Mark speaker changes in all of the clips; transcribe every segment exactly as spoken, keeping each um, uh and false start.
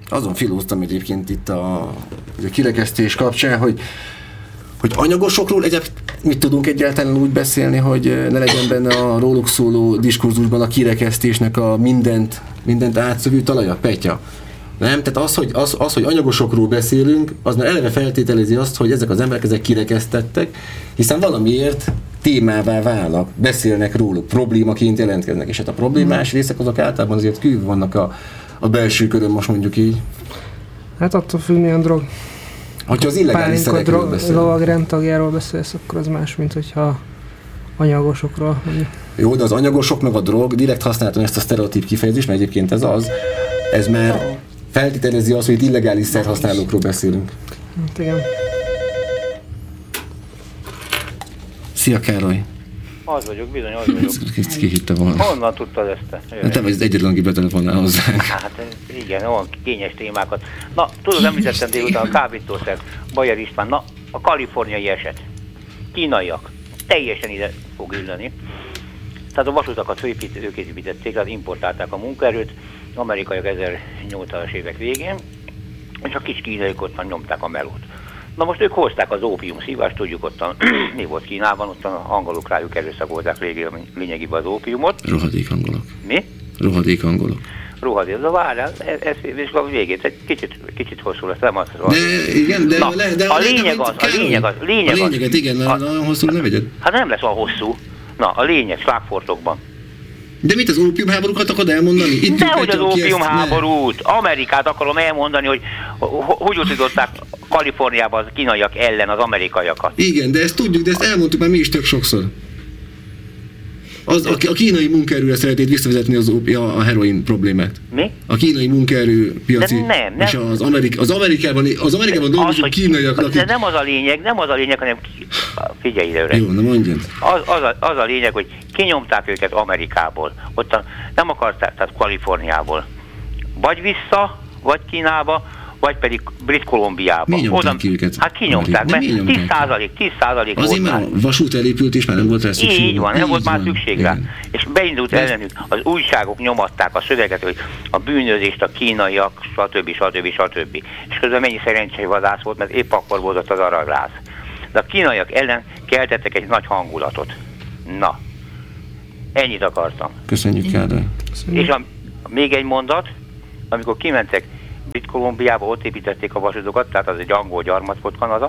Speaker 1: Azon filóztam egyébként itt a, a kirekesztés kapcsán, hogy, hogy anyagosokról egyébként mit tudunk egyáltalán úgy beszélni, hogy ne legyen benne a róluk szóló diskurzusban a kirekesztésnek a mindent, mindent átszövő talaja, Petya. Nem? Tehát az hogy, az, az, hogy anyagosokról beszélünk, az már eleve feltételezi azt, hogy ezek az emberek ezek kirekesztettek, hiszen valamiért témává válnak, beszélnek róluk, problémaként jelentkeznek, és hát a problémás részek azok általában azért kívül vannak a, a belső körön, most mondjuk így.
Speaker 2: Hát attól függ, milyen drog.
Speaker 1: Hogyha az illegális szerekről beszélünk.
Speaker 2: Lovag rendtagjáról beszélsz, akkor az más, mint hogyha anyagosokról mondjuk.
Speaker 1: Jó, de az anyagosok meg a drog, direkt használtam ezt a sztereotíp kifejezést, mert egyébként ez az, ez már feltételezi azt, hogy itt illegális szerhasználókról beszélünk.
Speaker 2: Hát igen.
Speaker 1: Szia, Károly!
Speaker 3: Az vagyok, bizony, az vagyok.
Speaker 1: Ezt ki hitte volna?
Speaker 3: Honnan tudtad ezt?
Speaker 1: Te, te vagy az egyetlen, aki betelefonál hozzánk.
Speaker 3: Hát igen, olyan kényes témákat. Na, tudod, említettem délután a kábítószer, Bajer István, na, a kaliforniai eset. Kínaiak. Teljesen ide fog illeni. Tehát a vasutakat ők építették, tehát importálták a munkaerőt, amerikaiak ezernyolcszázas évek végén, és a kis kínaiak ottan nyomták a melót. Na most ők hozták az ópium szívást, tudjuk ottan, mi volt Kínában, ottan a angolok rájuk erőszakolták lényegében az ópiumot.
Speaker 1: Rohadék angolok.
Speaker 3: Mi?
Speaker 1: Rohadék angolok.
Speaker 3: Rohadék, de várjál, ez, ez, ez a végét, egy kicsit, kicsit hosszú lesz, nem az van.
Speaker 1: De igen, de,
Speaker 3: Na,
Speaker 1: le, de
Speaker 3: a lényeg az, a lényeg az, lényeg az.
Speaker 1: A lényeget, igen, a, nagyon hosszú ne vegyed.
Speaker 3: Hát nem lesz olyan hosszú. Na, a lényeg, Svágfortokban.
Speaker 1: De mit az ópiumháborúkat akarod elmondani? Itt
Speaker 3: Dehogy az ópiumháborút! Amerikát akarom elmondani, hogy hogy utasították Kaliforniában az kínaiak ellen az amerikaiakat.
Speaker 1: Igen, de ezt tudjuk, de ezt elmondtuk már mi is tök sokszor. Az, a, a kínai munkaerőre szeretnéd visszavezetni az, a, a heroin problémát.
Speaker 3: Mi?
Speaker 1: A kínai munkaerőpiaci.
Speaker 3: Nem, nem, nem.
Speaker 1: És az, Amerik, az Amerikában, az Amerikában dolgozó kínaiak.
Speaker 3: De nem az a lényeg, nem az a lényeg, hanem figyelj ide, öreg.
Speaker 1: Jó, na mondjad.
Speaker 3: Az, az, a, az a lényeg, hogy kinyomták őket Amerikából. Ott nem akarták, tehát Kaliforniából. Vagy vissza, vagy Kínába, vagy pedig Brit-Kolumbiába.
Speaker 1: Mi nyomták ki őket?
Speaker 3: Hát kinyomták, mert tíz százalék, tíz százalék volt.
Speaker 1: Azért már a vasút elépült, és már nem volt rá szükség.
Speaker 3: Így van, nem volt már szükség rá. És beindult ellenük, az újságok nyomatták a szöveget, hogy a bűnözést a kínaiak, stb. stb. stb. És közben mennyi szerencsei vadász volt, mert épp akkor volt ott az aranyláz. De a kínaiak ellen keltettek egy nagy hangulatot. Na, ennyit akartam.
Speaker 1: Köszönjük, Károly.
Speaker 3: És a, még egy mondat, amikor kimentek Brit-Kolumbiába, ott építették a vasutakat, tehát az egy angol gyarmat volt Kanada,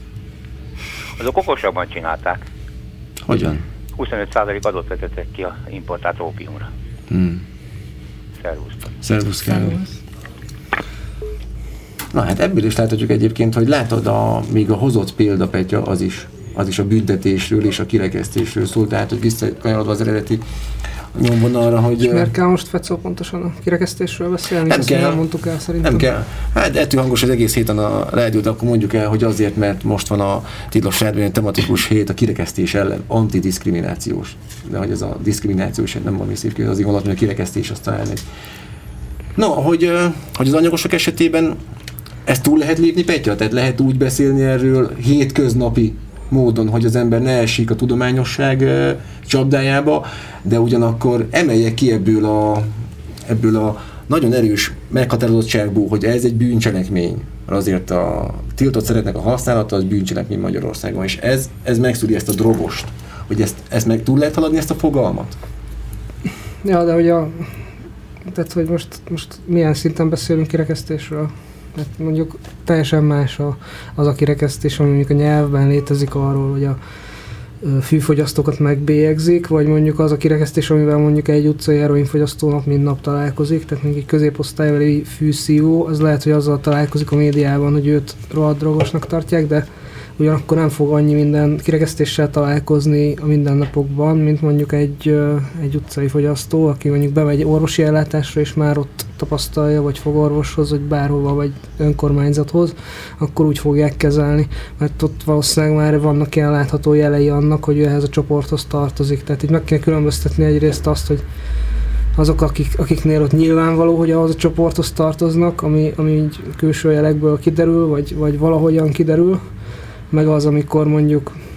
Speaker 3: azok okosabban csinálták.
Speaker 1: Hogyan?
Speaker 3: huszonöt százalék adót vetettek ki a importált ópiumra.
Speaker 1: Hmm.
Speaker 3: Szervusztok.
Speaker 1: Szervusz, Károly. Na hát ebből is láthatjuk egyébként, hogy látod, a, még a hozott példa, Petya, az is, az is a büntetésről és a kirekesztésről szól, tehát hogy visszakanyarodva az eredeti nyomvonalra, hogy...
Speaker 2: És miért kell most Fecó pontosan a kirekesztésről beszélni?
Speaker 1: Nem
Speaker 2: Ezt
Speaker 1: kell.
Speaker 2: nem mondtuk el szerintem.
Speaker 1: Nem kell. Hát ettől hangos az egész héten a rádió, de akkor mondjuk el, hogy azért, mert most van a Tilos Rádióban egy tematikus hét a kirekesztés ellen, antidiszkriminációs. De hogy ez a diszkriminációs nem valami szép kérdés, azért gondolom, hogy a kirekesztés azt talán egy... No, hogy, hogy az anyagosok esetében ezt túl lehet lépni, Petya? Tehát lehet úgy beszélni erről hétköznapi módon, hogy az ember ne esik a tudományosság csapdájába, de ugyanakkor emelje ki ebből a, ebből a nagyon erős meghatározottságból, hogy ez egy bűncselekmény. Azért a tiltott szeretnek a használata, az bűncselekmény Magyarországon, és ez, ez megszűri ezt a drogost, hogy ezt, ezt meg túl lehet haladni, ezt a fogalmat?
Speaker 2: Ja, de hogy a... Tehát, hogy most, most milyen szinten beszélünk kirekesztésről? Hát mondjuk teljesen más a, az a kirekesztés, ami mondjuk a nyelvben létezik arról, hogy a fűfogyasztókat megbélyegzik, vagy mondjuk az a kirekesztés, amivel mondjuk egy utcai heroinfogyasztó nap mint nap találkozik, tehát mondjuk egy középosztálybeli fűszívó, az lehet, hogy azzal találkozik a médiában, hogy őt rohadt drogosnak tartják, de ugyanakkor nem fog annyi minden kirekesztéssel találkozni a mindennapokban, mint mondjuk egy, egy utcai fogyasztó, aki mondjuk bemegy orvosi ellátásra, és már ott tapasztalja, vagy fog orvoshoz, vagy bárhova, vagy önkormányzathoz, akkor úgy fogják kezelni, mert ott valószínűleg már vannak ilyen látható jelei annak, hogy ő ehhez a csoporthoz tartozik. Tehát így meg kell különböztetni egyrészt azt, hogy azok, akik, akiknél ott nyilvánvaló, hogy ahhoz a csoporthoz tartoznak, ami, ami így külső jelekből kiderül, vagy, vagy valahogyan kiderül, meg az, amikor mondjuk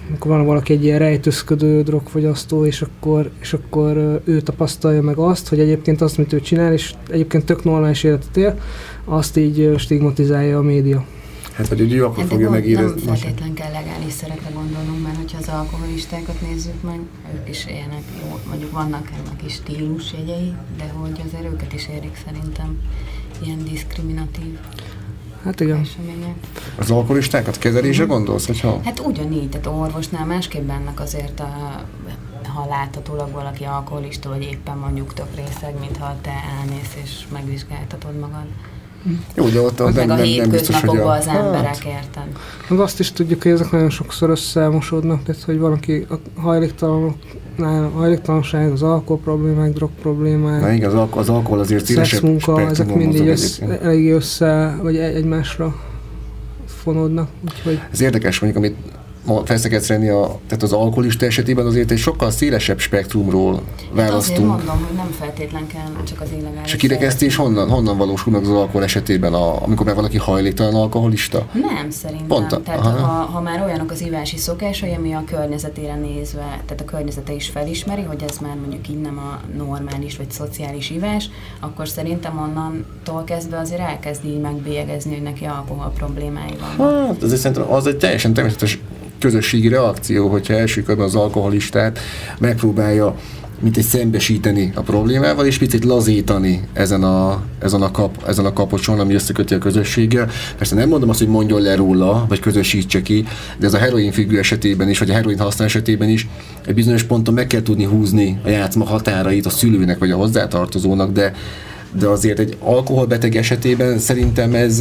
Speaker 2: amikor van valaki egy ilyen rejtőzködő drogfogyasztó, és akkor, és akkor ő tapasztalja meg azt, hogy egyébként azt, amit ő csinál, és egyébként tök normális életet él, azt így stigmatizálja a média.
Speaker 1: Hát, vagy ő akkor
Speaker 4: hát
Speaker 1: fogja
Speaker 4: gond,
Speaker 1: megérezni.
Speaker 4: Nem feltétlen kell legális szerekre gondolnunk, mert hogyha az alkoholistákat nézzük meg, ők is élnek jó, mondjuk vannak ennek is stílusjegyei, de hogy azért őket is érik szerintem ilyen diszkriminatív
Speaker 2: Hát igen.
Speaker 4: események.
Speaker 1: Az alkoholistákat kezelésre gondolsz, vagy ha?
Speaker 4: Hát ugyanígy, tehát orvosnál másképp bennek azért, a, ha láthatólag valaki alkoholista, vagy éppen mondjuk tök részeg, mintha te elmész és megvizsgáltatod magad.
Speaker 1: Jó, de ott, ott
Speaker 4: meg
Speaker 1: nem,
Speaker 4: a
Speaker 1: nem, nem biztos, hogy
Speaker 4: hétköznapokban
Speaker 1: a...
Speaker 4: az emberek, érted?
Speaker 2: Meg azt is tudjuk, hogy ezek nagyon sokszor összemosódnak, tehát hogy valaki a hajléktalanoknál, a hajléktalanság, az alkohol problémák, drog problémák,
Speaker 1: Na igen, az, alko- az alkohol azért szélesebb
Speaker 2: szexmunka, ezek
Speaker 1: spektrumon
Speaker 2: mindig
Speaker 1: mozog
Speaker 2: össze,
Speaker 1: egyébként.
Speaker 2: eléggé össze, vagy egy- egymásra fonódnak, úgyhogy
Speaker 1: Ez érdekes, mondjuk, amit ma feszekedsz lenni, a, tehát az alkoholista esetében azért egy sokkal szélesebb spektrumról
Speaker 4: Hát azért
Speaker 1: választunk.
Speaker 4: mondom, hogy nem feltétlen kell csak az illegális.
Speaker 1: És a kirekesztés honnan, honnan valósul meg az alkohol esetében, a, amikor már valaki hajléktalan alkoholista?
Speaker 4: Nem, szerintem.
Speaker 1: Pont a-
Speaker 4: tehát
Speaker 1: aha.
Speaker 4: ha, ha már olyanok az ivási szokásai, ami a környezetére nézve, tehát a környezete is felismeri, hogy ez már mondjuk így nem a normális vagy szociális ivás, akkor szerintem onnantól kezdve azért elkezdi így megbélyegezni, hogy neki alkohol problémái vannak.
Speaker 1: Hát, azért szerintem az egy teljesen természetes közösségi reakció, hogyha első körben az alkoholistát megpróbálja mint egy szembesíteni a problémával, és picit lazítani ezen a, ezen a, kap, ezen a kapocson, ami összeköti a közösséggel. Persze nem mondom azt, hogy mondjon le róla, vagy közösítse ki, de ez a heroin függő esetében is, vagy a heroin használó esetében is egy bizonyos ponton meg kell tudni húzni a játszma határait a szülőnek, vagy a hozzátartozónak, de, de azért egy alkoholbeteg esetében szerintem ez...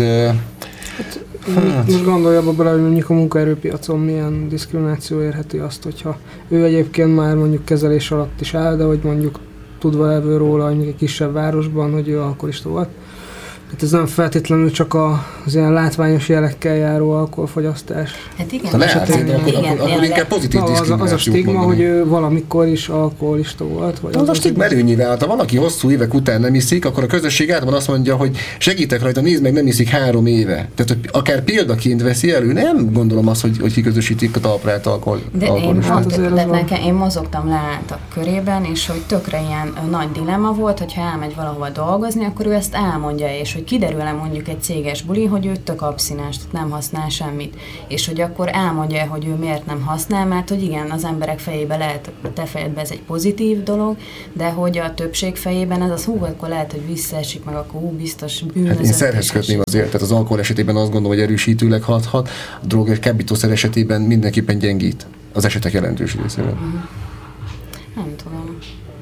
Speaker 2: Hát. Most gondolj abba bele, hogy mondjuk a munkaerőpiacon milyen diszkrimináció érheti azt, hogyha ő egyébként már mondjuk kezelés alatt is áll, de hogy mondjuk tudva levő róla, hogy egy kisebb városban, hogy ő alkoholista volt. Tehát ez nem feltétlenül csak az ilyen látványos jelekkel járó alkoholfogyasztás.
Speaker 4: Hát igen,
Speaker 1: Ha lehet,
Speaker 4: esetleg-
Speaker 1: de akkor,
Speaker 4: igen,
Speaker 1: akkor, akkor
Speaker 4: tényleg.
Speaker 1: inkább pozitív
Speaker 2: Na, az, a- az a
Speaker 1: diszkriminációt
Speaker 2: stigma,
Speaker 1: mondani.
Speaker 2: hogy ő valamikor is alkoholista volt. Vagy
Speaker 1: Az a
Speaker 2: az
Speaker 1: stigma előnyével, hát ha valaki hosszú évek után nem iszik, akkor a közösség általában azt mondja, hogy segítek rajta, nézd meg, nem iszik három éve. Tehát, hogy akár példaként veszi elő, nem gondolom azt, hogy, hogy kiközösítik a talprát alkohol.
Speaker 4: De én,
Speaker 2: Hát
Speaker 4: mond,
Speaker 2: azért az
Speaker 4: de
Speaker 2: van.
Speaker 4: nekem, én mozogtam le a körében, és hogy tökre ilyen ö, nagy dilemma volt, hogyha elmegy valahova dolgozni, akkor ő ezt elmondja, és hogy kiderül-e mondjuk egy céges buli, hogy ő tök abszinens, tehát nem használ semmit. És hogy akkor elmondja, hogy ő miért nem használ, mert hogy igen, az emberek fejében lehet, a te fejedben ez egy pozitív dolog, de hogy a többség fejében ez az hú, akkor lehet, hogy visszaesik meg, akkor hú, biztos bűnözött.
Speaker 1: Hát én szerhez kötném azért, tehát az alkohol esetében azt gondolom, hogy erősítőleg hathat, a drog és kábítószer esetében mindenképpen gyengít az esetek jelentős részében.
Speaker 4: Nem tudom.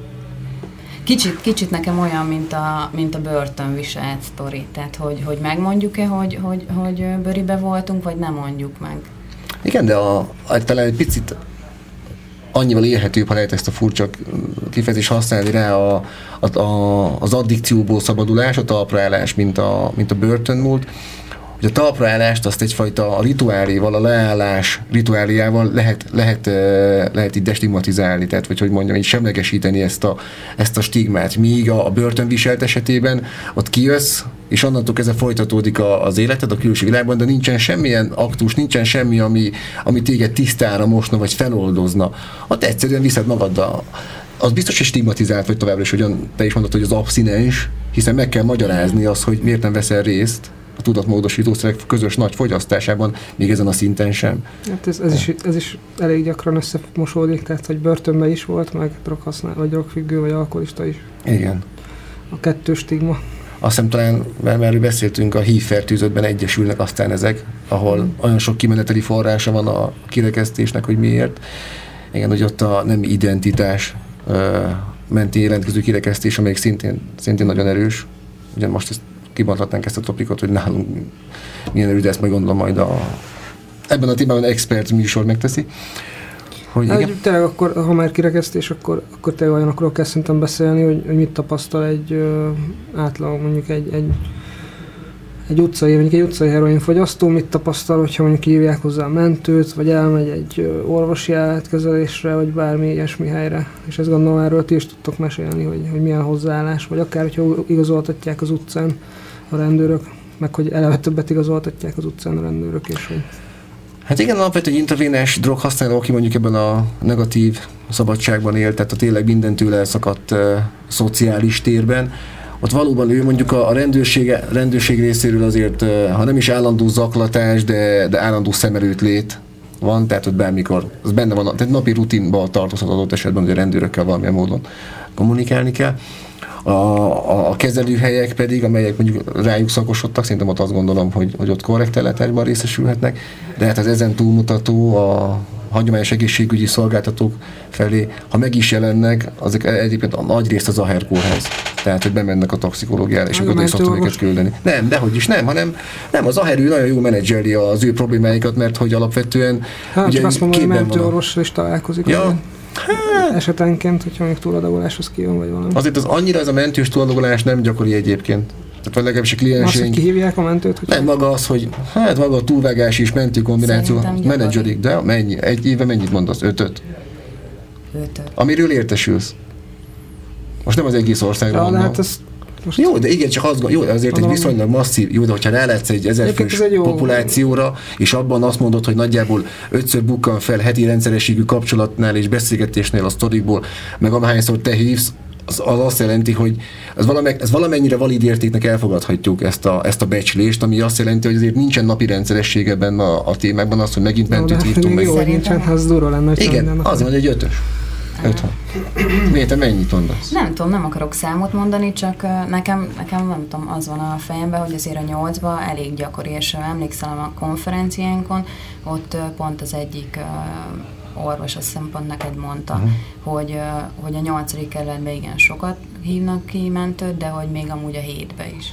Speaker 4: Kicsit, kicsit nekem olyan, mint a, mint a börtönviselt sztori. Tehát, hogy, hogy megmondjuk-e, hogy, hogy, hogy bőribe voltunk, vagy nem mondjuk meg.
Speaker 1: Igen, de a, a, talán egy picit annyival élhetőbb, ha lehet ezt a furcsa kifejezést használni rá a, a, a, az addikcióból szabadulás, a talpraállás, mint a, mint a börtönmúlt, hogy a talpraállást azt egyfajta a rituáléval, a leállás rituáliával lehet, lehet, lehet így destigmatizálni, tehát vagy hogy mondjam, így semlegesíteni ezt a, ezt a stigmát. Míg a, a börtönviselt esetében ott kijössz, és onnantól kezdve folytatódik a, az életed a külső világban, de nincsen semmilyen aktus, nincsen semmi, ami, ami téged tisztára mosna, vagy feloldozna. Ott egyszerűen viszed magaddal. Az biztos, hogy stigmatizált vagy továbbra is, hogyan te is mondod, hogy az abszinens, hiszen meg kell magyarázni azt, hogy miért nem veszel részt a tudatmódosítószerek közös nagy fogyasztásában, még ezen a szinten sem.
Speaker 2: Hát ez, ez, is, ez is elég gyakran összemosódik, tehát hogy börtönben is volt, meg droghasznál, vagy drogfüggő, vagy alkoholista is.
Speaker 1: Igen.
Speaker 2: A kettős stigma.
Speaker 1: Azt hiszem talán, mert erről beszéltünk, a hív fertőzöttben egyesülnek aztán ezek, ahol mm. olyan sok kimeneteli forrása van a kirekesztésnek, hogy miért. Igen, hogy ott a nem identitás ö, menti jelentkező kirekesztés, amelyik szintén, szintén nagyon erős. Ugyan most ezt kibonthatnánk ezt a topikot, hogy nálunk milyen erő, de ezt majd gondolom majd a, ebben a témában expert műsor megteszi. Hogy
Speaker 2: Hát,
Speaker 1: igen.
Speaker 2: tényleg akkor, ha már kirekesztés, akkor, akkor tényleg olyanokról kell szerintem beszélni, hogy, hogy mit tapasztal egy ö, átlag, mondjuk egy, egy, egy utcai, mondjuk egy utcai heroinfogyasztó, mit tapasztal, hogyha mondjuk hívják hozzá a mentőt, vagy elmegy egy ö, orvosi állatkezelésre, vagy bármi ilyesmi helyre. És ezt gondolom, erről ti is tudtok mesélni, hogy, hogy milyen hozzáállás, vagy akár, hogyha igazoltatják az utcán a rendőrök, meg hogy eleve többet igazoltatják az utcán a rendőrök, és hogy...
Speaker 1: Hát igen, alapvetően egy intravénás droghasználó, aki mondjuk ebben a negatív szabadságban él, tehát a tényleg mindentől elszakadt uh, szociális térben, ott valóban ő mondjuk a, a rendőrség, rendőrség részéről azért, uh, ha nem is állandó zaklatás, de, de állandó szem előtt lét van, tehát ott bármikor, az benne van, tehát napi rutinban tartozhat adott esetben, hogy a rendőrökkel valamilyen módon kommunikálni kell. A, a, a kezelőhelyek pedig, amelyek mondjuk rájuk szakosodtak, szerintem ott azt gondolom, hogy, hogy ott korrekt ellátásban részesülhetnek, de hát az ezen túlmutató a hagyományos egészségügyi szolgáltatók felé, ha meg is jelennek, azok egyébként a nagy részt az Aher kórház. Tehát, hogy bemennek a toxikológiára, és akkor is szoktam őket küldeni. Nem, dehogy is nem, hanem nem, az Aher ő nagyon jó menedzseli az ő problémáikat, mert hogy alapvetően
Speaker 2: hát, ugye azt mondom, hogy mentőorvossal is találkozik.
Speaker 1: Ja.
Speaker 2: Hát, esetenként, hogyha még túladagoláshoz kijön, vagy valami.
Speaker 1: Azért az annyira ez a mentős túladagolás nem gyakori egyébként. Tehát vagy legalábbis a klienseink...
Speaker 2: Azt, hogy kihívják a mentőt? Hogy
Speaker 1: nem, maga az, hogy hát maga a túlvágás és mentő kombináció menedzselik, de mennyi? Egy éve mennyit mondasz? Ötöt?
Speaker 4: Ötöt.
Speaker 1: Amiről értesülsz. Most nem az egész országra
Speaker 2: ja,
Speaker 1: mondom.
Speaker 2: Hát ez most
Speaker 1: jó, de igen, csak azt gondolom, jó, azért egy viszonylag masszív, jó, de hogyha rálátsz egy ezerfős populációra, és abban azt mondod, hogy nagyjából ötször bukkan fel heti rendszerességű kapcsolatnál és beszélgetésnél a sztorikból, meg amahányszor te hívsz, az, az azt jelenti, hogy ez, valame, ez valamennyire valid értéknek elfogadhatjuk ezt a, ezt a becslést, ami azt jelenti, hogy azért nincsen napi rendszeresség ebben a, a témákban, az, hogy megint mentőt hívtunk meg.
Speaker 2: Jó, hogy nincsen, az durva lenne.
Speaker 1: Igen, az van, egy ötös. ötven. Miért, te mennyit mondasz?
Speaker 4: Nem tudom, nem akarok számot mondani, csak nekem, nekem nem tudom, az van a fejemben, hogy azért a nyolcban elég gyakori, és emlékszem a konferenciánkon, ott pont az egyik orvos, azt hiszem pont neked mondta, uh-huh. hogy, hogy a nyolcadik kerületben igen sokat hívnak ki mentőt, de hogy még amúgy a hétbe is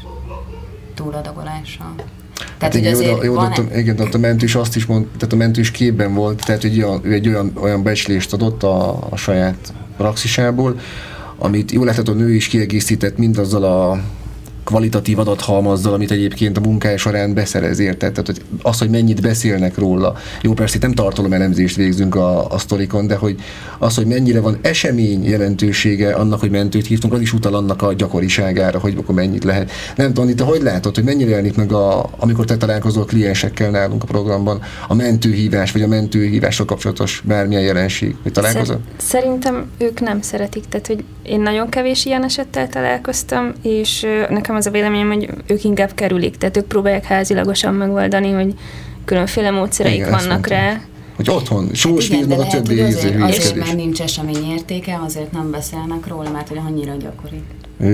Speaker 4: túladagolással. Tehát, hát
Speaker 1: igen, jó, jó,
Speaker 4: van
Speaker 1: de, igen, de a mentő is azt is mond, tehát a mentő is képben volt, tehát hogy ő egy olyan, olyan becslést adott a, a saját praxisából, amit jól lehet, a nő is kiegészített mindazzal a kvalitatív adathalmazzal, amit egyébként a munkája során beszerez, érted? Tehát hogy az, hogy mennyit beszélnek róla. Jó, persze nem tartalomelemzést végzünk a, a sztorikon, de hogy az, hogy mennyire van esemény jelentősége annak, hogy mentőt hívtunk, az is utal annak a gyakoriságára, hogy akkor mennyit lehet. Nem tudom, te hogy látod, hogy mennyire jelenik meg, a, amikor te találkozol kliensekkel nálunk a programban, a mentőhívás, vagy a mentőhívással kapcsolatos bármilyen jelenség, hogy találkozol?
Speaker 5: Szerintem ők nem szeretik, tehát hogy én nagyon kevés ilyen esettel találkoztam, és nekem az a véleményem, hogy ők inkább kerülik, tehát ők próbálják házilagosan megoldani, hogy különféle módszereik igen, vannak rá.
Speaker 1: Hogy otthon, sós víz, meg a többi
Speaker 4: ízű hülyeskedés.
Speaker 1: Azért
Speaker 4: már nincs esemény értéke, azért nem beszélnek róla, mert hogy annyira gyakori.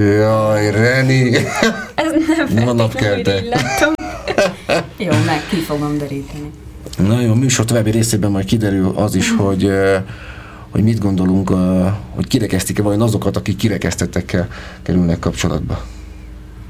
Speaker 1: Jaj, Reni!
Speaker 5: Ez nem feltétlenül így látom.
Speaker 4: Jó, meg ki fogom deríteni.
Speaker 1: Na jó, a műsor további részében majd kiderül az is, mm. hogy hogy mit gondolunk, hogy kirekesztik-e vajon azokat, akik kirekesztettekkel kerülnek kapcsolatba.